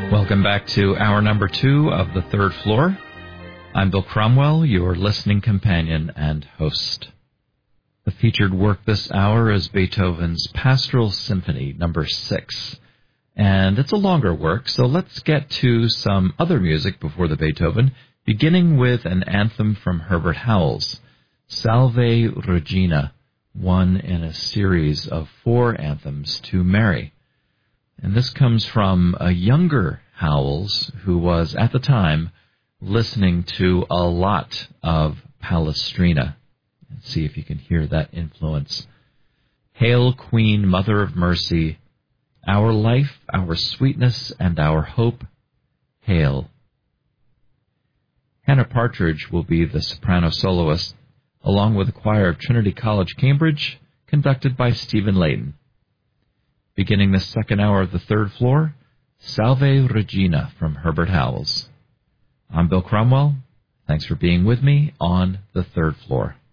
Welcome back to hour number 2 of The Third Floor. I'm Bill Cromwell, your listening companion and host. The featured work this hour is Beethoven's Pastoral Symphony number 6. And it's a longer work, so let's get to some other music before the Beethoven, beginning with an anthem from Herbert Howells, Salve Regina, one in a series of 4 anthems to Mary. And this comes from a younger Howells who was, at the time, listening to a lot of Palestrina. Let's see if you can hear that influence. Hail, Queen, Mother of Mercy, our life, our sweetness, and our hope, hail. Hannah Partridge will be the soprano soloist, along with the choir of Trinity College, Cambridge, conducted by Stephen Layton. Beginning the second hour of The Third Floor, Salve Regina from Herbert Howells. I'm Bill Cromwell. Thanks for being with me on The Third Floor.